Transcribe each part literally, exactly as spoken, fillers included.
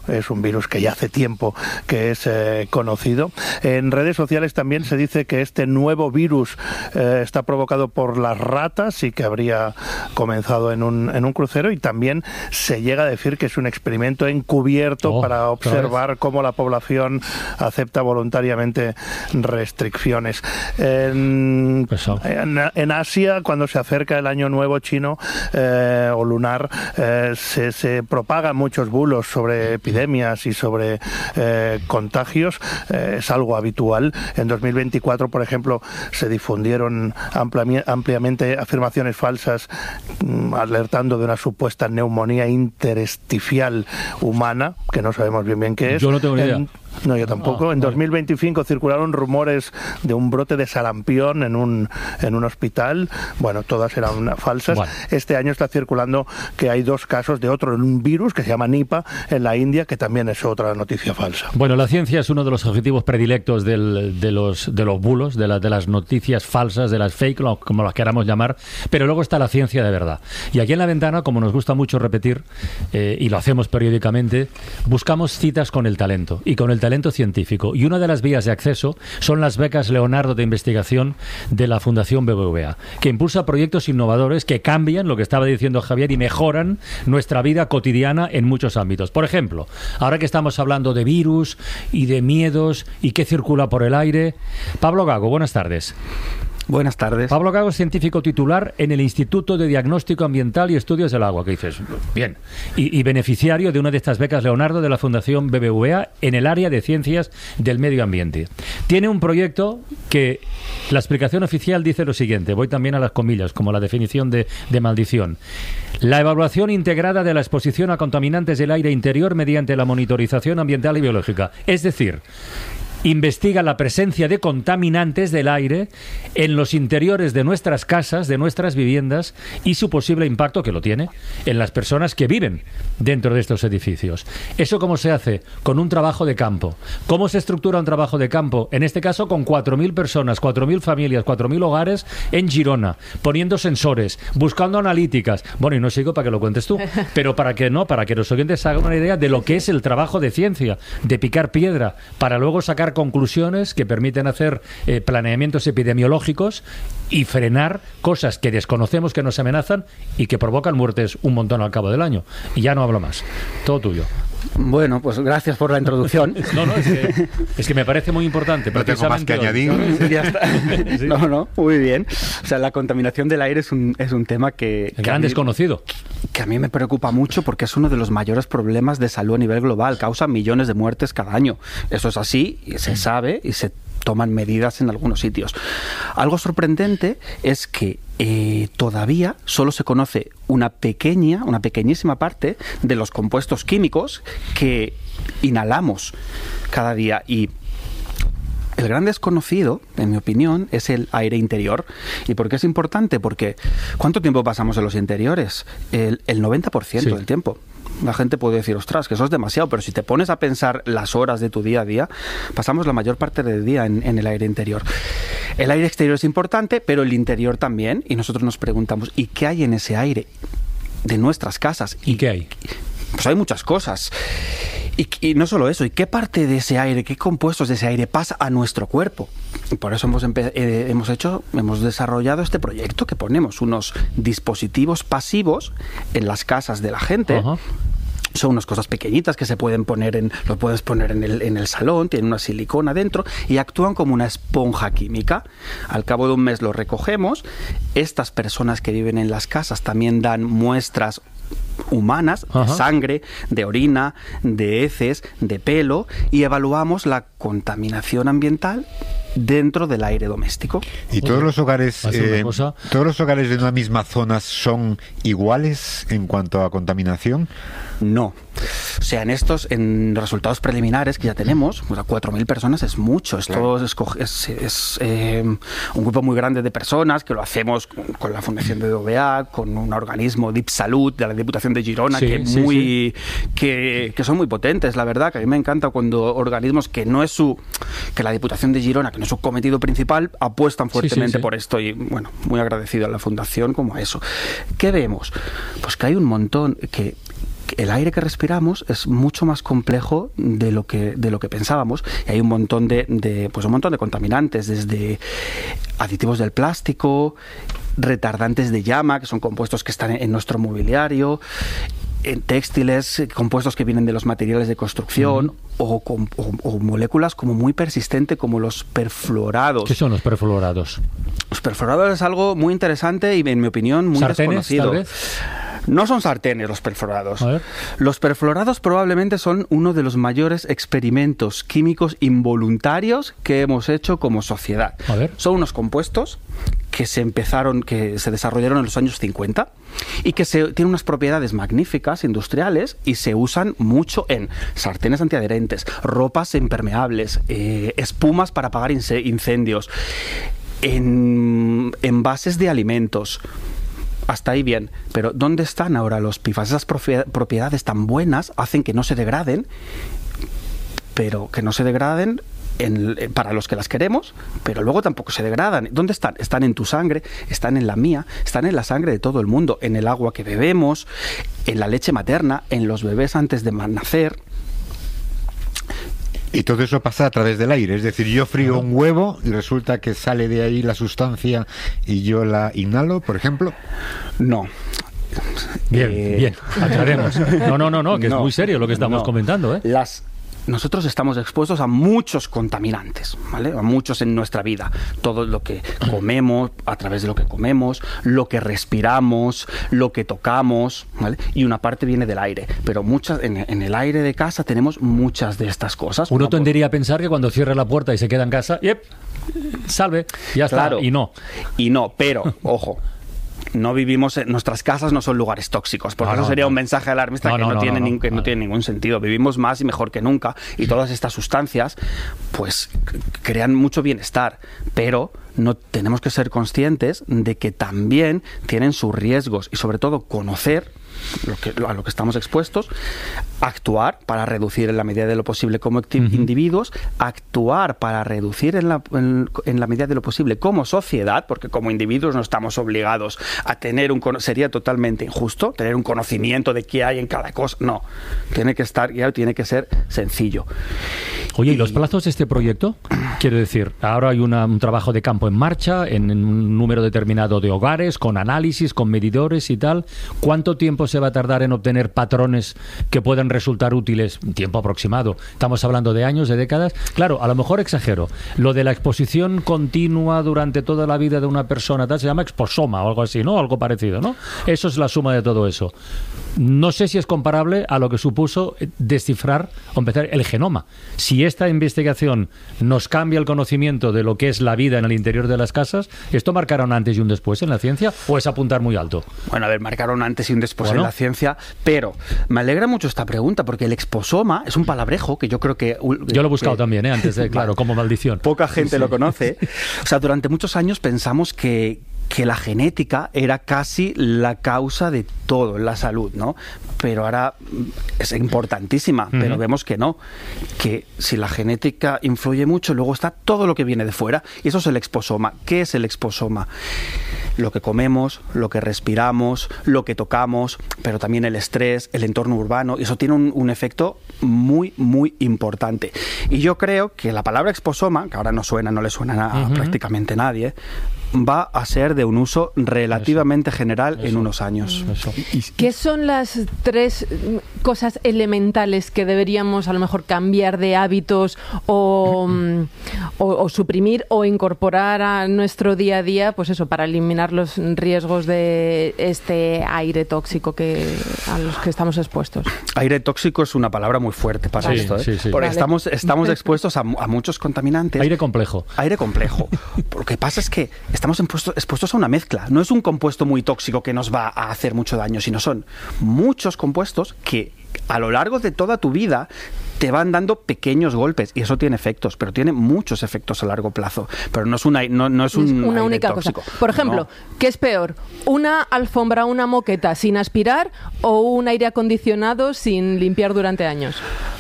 es un virus que ya hace tiempo que es eh, conocido. En redes sociales también se dice que este nuevo virus eh, está provocado por las ratas y que habría comenzado en un, en un crucero, y también se llega a decir que es un experimento encubierto oh, para observar cómo la población acepta voluntariamente restricciones. En, en, en Asia, cuando se acerca el año nuevo chino eh, o lunar, eh, se, se propagan muchos bulos sobre epidemias y sobre eh, contagios. Eh, es algo habitual. En dos mil veinticuatro, por ejemplo, se difundieron amplia, ampliamente afirmaciones falsas mmm, alertando de una supuesta neumonía intersticial humana, que no sabemos bien bien qué es. Yo no tengo ni idea. En, No, yo tampoco. En dos mil veinticinco circularon rumores de un brote de sarampión en un, en un hospital. Bueno, todas eran falsas. Bueno. Este año está circulando que hay dos casos de otro un virus que se llama Nipah en la India, que también es otra noticia falsa. Bueno, la ciencia es uno de los objetivos predilectos del, de, los, de los bulos, de, la, de las noticias falsas, de las fake, como las queramos llamar, pero luego está la ciencia de verdad. Y aquí en La Ventana, como nos gusta mucho repetir, eh, y lo hacemos periódicamente, buscamos citas con el talento, y con el talento científico, y una de las vías de acceso son las becas Leonardo de investigación de la Fundación B B V A, que impulsa proyectos innovadores que cambian lo que estaba diciendo Javier y mejoran nuestra vida cotidiana en muchos ámbitos. Por ejemplo, ahora que estamos hablando de virus y de miedos y qué circula por el aire, Pablo Gago, buenas tardes. Buenas tardes. Pablo Gago es científico titular en el Instituto de Diagnóstico Ambiental y Estudios del Agua, que dices, bien, y, y beneficiario de una de estas becas Leonardo de la Fundación B B V A en el área de ciencias del medio ambiente. Tiene un proyecto que la explicación oficial dice lo siguiente, voy también a las comillas, como la definición de, de maldición. La evaluación integrada de la exposición a contaminantes del aire interior mediante la monitorización ambiental y biológica. Es decir, investiga la presencia de contaminantes del aire en los interiores de nuestras casas, de nuestras viviendas, y su posible impacto, que lo tiene, en las personas que viven dentro de estos edificios. ¿Eso cómo se hace? Con un trabajo de campo. ¿Cómo se estructura un trabajo de campo? En este caso con cuatro mil personas, cuatro mil familias, cuatro mil hogares en Girona, poniendo sensores, buscando analíticas. Bueno, y no sigo para que lo cuentes tú, pero para que no, para que los oyentes hagan una idea de lo que es el trabajo de ciencia, de picar piedra, para luego sacar conclusiones que permiten hacer eh, planeamientos epidemiológicos y frenar cosas que desconocemos, que nos amenazan y que provocan muertes un montón al cabo del año. Y ya no hablo más. Todo tuyo. Bueno, pues gracias por la introducción. No, no, es que, es que me parece muy importante. No tengo más que añadir. Ya está. Sí. No, no, muy bien. O sea, la contaminación del aire es un, es un tema que... El gran mí, desconocido. Que a mí me preocupa mucho porque es uno de los mayores problemas de salud a nivel global. Causa millones de muertes cada año. Eso es así, y se sabe, y se toman medidas en algunos sitios. Algo sorprendente es que eh, todavía solo se conoce una pequeña, una pequeñísima parte de los compuestos químicos que inhalamos cada día, y el gran desconocido, en mi opinión, es el aire interior. ¿Y por qué es importante? Porque ¿cuánto tiempo pasamos en los interiores? El, el noventa por ciento sí. del tiempo. La gente puede decir, ostras, que eso es demasiado, pero si te pones a pensar las horas de tu día a día, pasamos la mayor parte del día en, en el aire interior. El aire exterior es importante, pero el interior también, y nosotros nos preguntamos, ¿y qué hay en ese aire de nuestras casas? ¿Y, ¿Y qué hay? Pues hay muchas cosas. Y, y no solo eso, ¿y qué parte de ese aire, qué compuestos de ese aire pasa a nuestro cuerpo? Y por eso hemos, empe- eh, hemos hecho, hemos desarrollado este proyecto que ponemos unos dispositivos pasivos en las casas de la gente. Uh-huh. Son unas cosas pequeñitas que se pueden poner en, lo puedes poner en el, en el salón, tienen una silicona dentro y actúan como una esponja química. Al cabo de un mes lo recogemos. Estas personas que viven en las casas también dan muestras humanas, de sangre, de orina, de heces, de pelo, y evaluamos la contaminación ambiental dentro del aire doméstico. ¿Y todos los hogares eh, todos los hogares de una misma zona son iguales en cuanto a contaminación? No. O sea, en estos, en resultados preliminares que ya tenemos, pues a cuatro mil personas es mucho. Esto claro. es, es, es eh, un grupo muy grande de personas que lo hacemos con, con la Fundación de B B V A, con un organismo DipSalut de la Diputación de Girona, sí, que, sí, muy, sí. Que, que son muy potentes, la verdad, que a mí me encanta cuando organismos que no es su, que la Diputación de Girona, que no es su cometido principal, apuestan fuertemente sí, sí, sí. por esto, y bueno, muy agradecido a la Fundación como a eso. ¿Qué vemos? Pues que hay un montón que el aire que respiramos es mucho más complejo de lo que, de lo que pensábamos. Y hay un montón de, de, pues un montón de contaminantes, desde aditivos del plástico, retardantes de llama, que son compuestos que están en nuestro mobiliario, en textiles, compuestos que vienen de los materiales de construcción, uh-huh. o, o, o moléculas como muy persistentes como los perfluorados. ¿Qué son los perfluorados? Los perfluorados es algo muy interesante y, en mi opinión, muy ¿Sartenes, desconocido. Tal vez? No son sartenes los perfluorados. Los perfluorados probablemente son uno de los mayores experimentos químicos involuntarios que hemos hecho como sociedad. A ver. Son unos compuestos que se empezaron, que se desarrollaron en los años cincuenta y que se, tienen unas propiedades magníficas, industriales, y se usan mucho en sartenes antiadherentes, ropas impermeables, eh, espumas para apagar incendios, en envases de alimentos. Hasta ahí bien, pero ¿dónde están ahora los P F A S? Esas propiedades tan buenas hacen que no se degraden, pero que no se degraden en, para los que las queremos, pero luego tampoco se degradan. ¿Dónde están? Están en tu sangre, están en la mía, están en la sangre de todo el mundo, en el agua que bebemos, en la leche materna, en los bebés antes de nacer. Y todo eso pasa a través del aire, es decir, yo frío un huevo y resulta que sale de ahí la sustancia y yo la inhalo, por ejemplo. No. Bien, eh... bien, aclaremos. No, no, no, no, que no, es muy serio lo que estamos no. comentando, ¿eh? Las Nosotros estamos expuestos a muchos contaminantes, ¿vale? A muchos en nuestra vida. Todo lo que comemos, a través de lo que comemos, lo que respiramos, lo que tocamos, ¿vale? Y una parte viene del aire. Pero muchas en, en el aire de casa tenemos muchas de estas cosas. Uno tendería a pensar que cuando cierre la puerta y se queda en casa, yep, salve, ya claro, está. Y no. Y no, pero, ojo. No vivimos en nuestras casas, no son lugares tóxicos, porque no, no, eso sería no. un mensaje alarmista no, que, no, no, tiene, no, no, que no, no tiene ningún sentido. Vivimos más y mejor que nunca y todas estas sustancias pues crean mucho bienestar, pero no tenemos que ser conscientes de que también tienen sus riesgos y sobre todo conocer lo que, a lo que estamos expuestos, actuar para reducir en la medida de lo posible como uh-huh. individuos, actuar para reducir en la, en, en la medida de lo posible como sociedad, porque como individuos no estamos obligados a tener un, sería totalmente injusto tener un conocimiento de qué hay en cada cosa, no, tiene que estar, ya tiene que ser sencillo. Oye, ¿y los plazos de este proyecto? Quiero decir, ahora hay una, un trabajo de campo en marcha, en, en un número determinado de hogares, con análisis, con medidores y tal. ¿Cuánto tiempo se va a tardar en obtener patrones que puedan resultar útiles? Un tiempo aproximado. Estamos hablando de años, de décadas. Claro, a lo mejor exagero. Lo de la exposición continua durante toda la vida de una persona, tal, se llama exposoma o algo así, ¿no? Algo parecido, ¿no? Eso es la suma de todo eso. No sé si es comparable a lo que supuso descifrar o empezar el genoma. Si esta investigación nos cambia el conocimiento de lo que es la vida en el interior de las casas, ¿esto marcará un antes y un después en la ciencia o es apuntar muy alto? Bueno, a ver, marcará un antes y un después bueno. en la ciencia, pero me alegra mucho esta pregunta porque el exposoma es un palabrejo que yo creo que... Yo lo he buscado que, también, ¿eh? Antes de, claro, como maldición. Poca gente sí, sí. lo conoce. O sea, durante muchos años pensamos que que la genética era casi la causa de todo en la salud, ¿no? Pero ahora es importantísima, uh-huh. pero vemos que no, que si la genética influye mucho, luego está todo lo que viene de fuera, y eso es el exposoma. ¿Qué es el exposoma? Lo que comemos, lo que respiramos, lo que tocamos, pero también el estrés, el entorno urbano, y eso tiene un, un efecto muy, muy importante. Y yo creo que la palabra exposoma, que ahora no suena, no le suena a uh-huh. prácticamente nadie, va a ser de un uso relativamente eso, general eso, en unos años. Eso. ¿Qué son las tres cosas elementales que deberíamos a lo mejor cambiar de hábitos o, o, o suprimir o incorporar a nuestro día a día, pues eso, para eliminar los riesgos de este aire tóxico que a los que estamos expuestos? Aire tóxico es una palabra muy fuerte para sí, esto, ¿eh? sí, sí. Porque vale. estamos, estamos expuestos a, a muchos contaminantes. Aire complejo. Aire complejo. Lo que pasa es que estamos expuestos, expuestos a una mezcla. No es un compuesto muy tóxico que nos va a hacer mucho daño, sino son muchos compuestos que a lo largo de toda tu vida te van dando pequeños golpes y eso tiene efectos, pero tiene muchos efectos a largo plazo. Pero no es una, no, no es un una aire única tóxico. cosa. Por ejemplo, no. ¿qué es peor? ¿Una alfombra, una moqueta sin aspirar o un aire acondicionado sin limpiar durante años?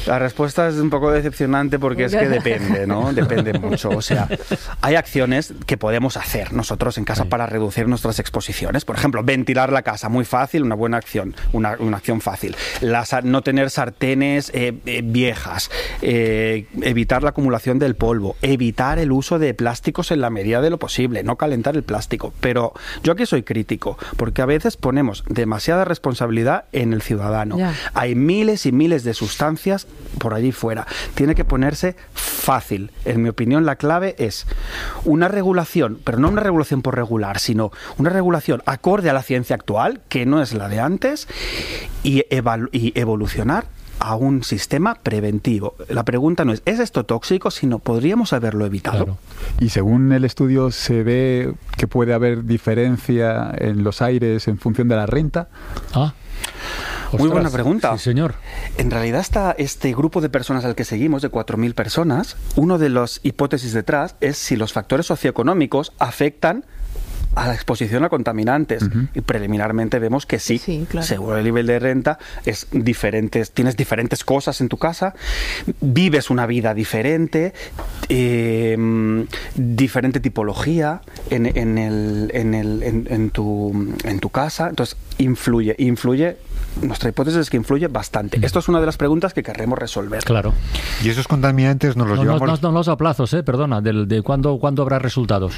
La respuesta es un poco decepcionante porque es que depende, ¿no? Depende mucho. O sea, hay acciones que podemos hacer nosotros en casa sí. para reducir nuestras exposiciones. Por ejemplo, ventilar la casa, muy fácil, una buena acción, una, una acción fácil. Las, no tener sartenes eh, eh, viejas, eh, evitar la acumulación del polvo, evitar el uso de plásticos en la medida de lo posible, no calentar el plástico. Pero yo aquí soy crítico, porque a veces ponemos demasiada responsabilidad en el ciudadano. Yeah. Hay miles y miles de sustancias por allí fuera. Tiene que ponerse fácil. En mi opinión, la clave es una regulación, pero no una regulación por regular, sino una regulación acorde a la ciencia actual, que no es la de antes, y, evalu- y evolucionar a un sistema preventivo. La pregunta no es, ¿es esto tóxico? Sino, ¿podríamos haberlo evitado? Claro. Y según el estudio, ¿se ve que puede haber diferencia en los aires en función de la renta? Ah. Ostras, muy buena pregunta. Sí, señor. En realidad está este grupo de personas al que seguimos, de cuatro mil personas, una de las hipótesis detrás es si los factores socioeconómicos afectan a la exposición a contaminantes. Uh-huh. Y preliminarmente vemos que sí, sí claro. Según el nivel de renta, es diferentes, tienes diferentes cosas en tu casa, vives una vida diferente, eh, diferente tipología en, en, el, en, el, en, en, tu, en tu casa, entonces influye, influye. Nuestra hipótesis es que influye bastante. Uh-huh. Esto es una de las preguntas que querremos resolver. Claro. Y esos contaminantes nos los no, llevamos... No, no, no los a plazos, eh, perdona, de, de cuándo, cuándo habrá resultados.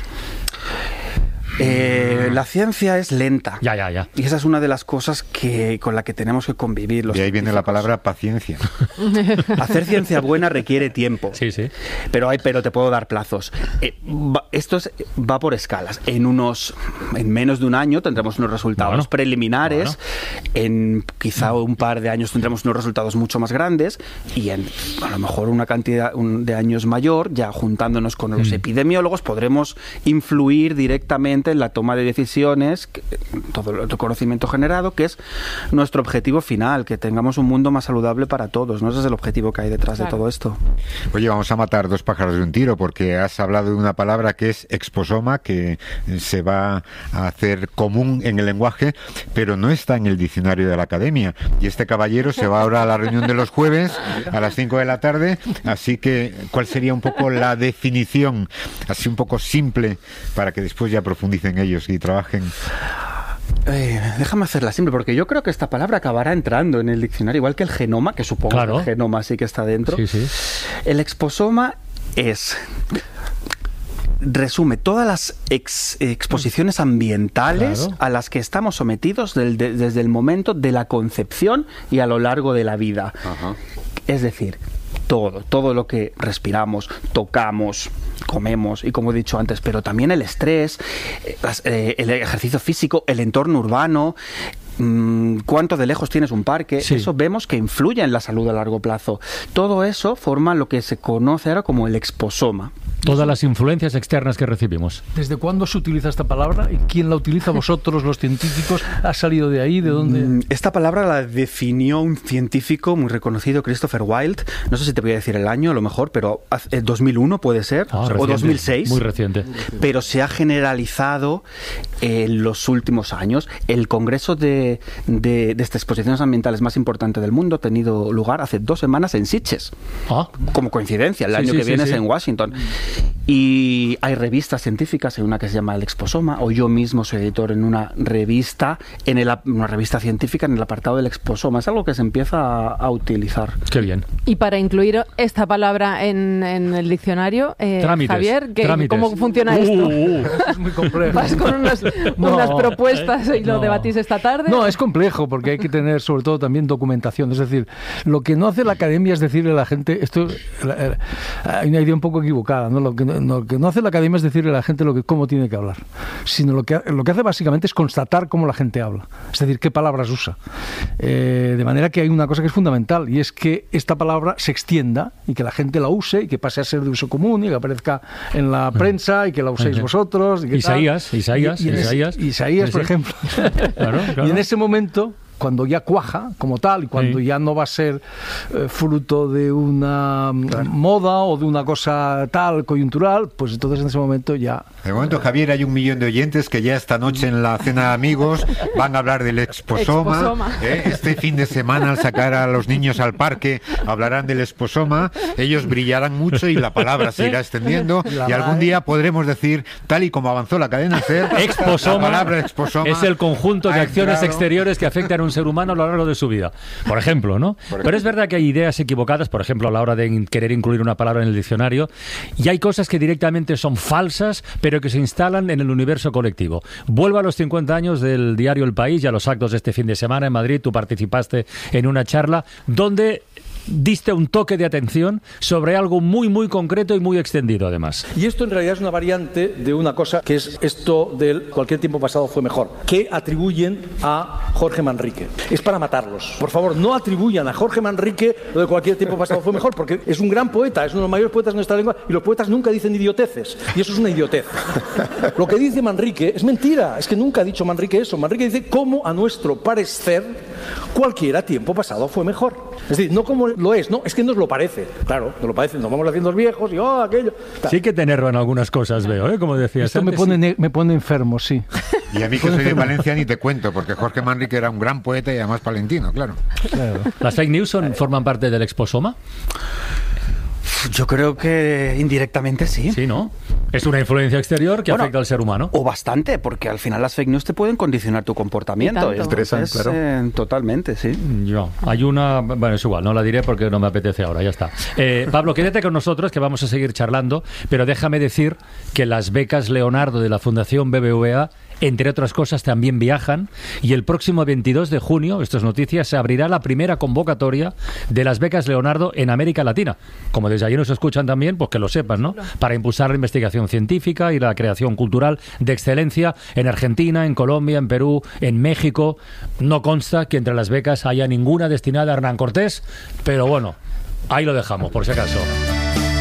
Eh, la ciencia es lenta. Ya, ya, ya. Y esa es una de las cosas que con la que tenemos que convivir los Y ahí viene la palabra paciencia. Hacer ciencia buena requiere tiempo. Sí, sí. Pero hay, pero te puedo dar plazos. Eh, va, esto es, va por escalas. En unos, en menos de un año tendremos unos resultados bueno, preliminares. Bueno. En quizá un par de años tendremos unos resultados mucho más grandes. Y en a lo mejor una cantidad de años mayor, ya juntándonos con los mm. epidemiólogos, podremos influir directamente en la toma de decisiones, todo el conocimiento generado, que es nuestro objetivo final, que tengamos un mundo más saludable para todos, ¿no? Ese es el objetivo que hay detrás claro. de todo esto. Oye, vamos a matar dos pájaros de un tiro, porque has hablado de una palabra que es exposoma, que se va a hacer común en el lenguaje, pero no está en el diccionario de la academia. Y este caballero se va ahora a la reunión de los jueves a las cinco de la tarde, así que ¿cuál sería un poco la definición, así un poco simple, para que después ya profundicen dicen ellos y trabajen? Eh, déjame hacerla simple, porque yo creo que esta palabra acabará entrando en el diccionario, igual que el genoma, que supongo claro. que el genoma sí que está dentro. Sí, sí. El exposoma es... resume todas las ex, exposiciones ambientales claro. a las que estamos sometidos del, de, desde el momento de la concepción y a lo largo de la vida. Ajá. Es decir, todo, todo lo que respiramos, tocamos, comemos y como he dicho antes, pero también el estrés, eh, el ejercicio físico, el entorno urbano, mmm, cuánto de lejos tienes un parque, sí. Eso vemos que influye en la salud a largo plazo. Todo eso forma lo que se conoce ahora como el exposoma. Todas las influencias externas que recibimos. ¿Desde cuándo se utiliza esta palabra? ¿Y quién la utiliza? ¿Vosotros, los científicos? ¿Ha salido de ahí? ¿De dónde? Esta palabra la definió un científico muy reconocido, Christopher Wilde. No sé si te voy a decir el año, a lo mejor, pero dos mil uno puede ser, ah, o reciente, dos mil seis. Muy reciente. Pero se ha generalizado en los últimos años. El Congreso de, de, de estas exposiciones ambientales más importante del mundo ha tenido lugar hace dos semanas en Sitges. Ah. Como coincidencia, el sí, año sí, que sí, viene sí. es en Washington. Y hay revistas científicas, hay una que se llama El Exposoma, o yo mismo soy editor en una revista, en el, una revista científica en el apartado del exposoma. Es algo que se empieza a, a utilizar. Qué bien. Y para incluir esta palabra en, en el diccionario, eh, trámites, Javier, ¿qué, trámites. ¿cómo funciona uh, esto? Uh, es muy complejo. Vas con unas, no, unas propuestas y lo no. debatís esta tarde. No, es complejo porque hay que tener sobre todo también documentación. Es decir, lo que no hace la academia es decirle a la gente, esto hay una idea un poco equivocada, ¿no? Lo que no, lo que no hace la academia es decirle a la gente lo que, cómo tiene que hablar, sino lo que, lo que hace básicamente es constatar cómo la gente habla, es decir, qué palabras usa. Eh, de manera que hay una cosa que es fundamental y es que esta palabra se extienda y que la gente la use y que pase a ser de uso común y que aparezca en la prensa y que la uséis vosotros. Y que Isaías, tal. Isaías, y, y Isaías, ese, Isaías, por ejemplo. Claro, claro. Y en ese momento, cuando ya cuaja como tal y cuando sí. ya no va a ser eh, fruto de una claro. moda o de una cosa tal coyuntural, pues entonces en ese momento ya... De momento, Javier, hay un millón de oyentes que ya esta noche en la cena de amigos van a hablar del exposoma. exposoma. ¿eh? Este fin de semana, al sacar a los niños al parque, hablarán del exposoma. Ellos brillarán mucho y la palabra se irá extendiendo la y algún día podremos decir, tal y como avanzó la cadena SER, exposoma, la palabra exposoma es el conjunto de acciones entrado... exteriores que afectan a un ser humano a lo largo de su vida. Por ejemplo, ¿no? Por ejemplo. Pero es verdad que hay ideas equivocadas, por ejemplo, a la hora de querer incluir una palabra en el diccionario, y hay cosas que directamente son falsas, pero que se instalan en el universo colectivo. Vuelvo a los cincuenta años del diario El País y a los actos de este fin de semana en Madrid. Tú participaste en una charla donde diste un toque de atención sobre algo muy, muy concreto y muy extendido, además. Y esto en realidad es una variante de una cosa que es esto del cualquier tiempo pasado fue mejor, que atribuyen a Jorge Manrique. Es para matarlos. Por favor, no atribuyan a Jorge Manrique lo de cualquier tiempo pasado fue mejor, porque es un gran poeta, es uno de los mayores poetas de nuestra lengua, y los poetas nunca dicen idioteces, y eso es una idiotez. Lo que dice Manrique es mentira, es que nunca ha dicho Manrique eso. Manrique dice cómo, a nuestro parecer, cualquiera tiempo pasado fue mejor. Es decir, no como lo es, no, es que nos lo parece. Claro, nos lo parece, nos vamos haciendo los viejos y oh, aquello. Tal. Sí que tenerlo en algunas cosas, veo, ¿eh? Como decías Esto antes, me pone, sí. me pone enfermo, sí. Y a mí que soy de Valencia ni te cuento, porque Jorge Manrique era un gran poeta y además palentino, claro. claro. ¿Las fake news son, forman parte del exposoma? Yo creo que indirectamente sí. Sí, ¿no? Es una influencia exterior que bueno, afecta al ser humano. O bastante, porque al final las fake news te pueden condicionar tu comportamiento. Y estresan, claro. Eh, totalmente, sí. Yo, hay una... Bueno, es igual, no la diré porque no me apetece ahora, ya está. Eh, Pablo, quédate con nosotros que vamos a seguir charlando, pero déjame decir que las becas Leonardo de la Fundación B B V A, entre otras cosas, también viajan, y el próximo veintidós de junio, esto es noticia, se abrirá la primera convocatoria de las becas Leonardo en América Latina. Como desde allí nos escuchan también, pues que lo sepan, ¿no? Para impulsar la investigación científica y la creación cultural de excelencia en Argentina, en Colombia, en Perú, en México. No consta que entre las becas haya ninguna destinada a Hernán Cortés, pero bueno, ahí lo dejamos, por si acaso.